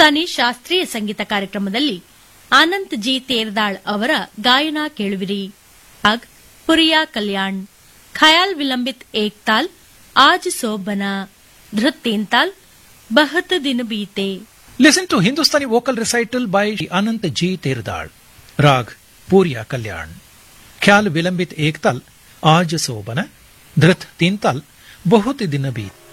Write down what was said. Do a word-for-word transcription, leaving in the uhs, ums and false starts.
ಹಿಂದೂಸ್ತಾನಿ ಶಾಸ್ತ್ರೀಯ ಸಂಗೀತ ಕಾರ್ಯಕ್ರಮದಲ್ಲಿ ಆನಂದ್ ಜಿ ತೇರ್ದಾಳ್ ಅವರ ಗಾಯನ ಕೇಳುವಿರಿ. ರಾಗ್ ಪುರಿಯಾ ಕಲ್ಯಾಣ್, ಖಯಾಲ್ ವಿಲಂಬಿತ್ ಏಕ್ ತಾಲ್, ಆಜ್ ಸೋಬನ, ಧೃತ್ ತೀನ್ ತಾಲ್, ಬಹತ್ ದಿನ Beete. Listen to Hindustani vocal recital by Anant G. Terdal. Rag Puriya Kalyan. Khyal Vilambit Ek Tal, Aaj Sobana, Dhrit Teen Tal, Bahut Din Beet.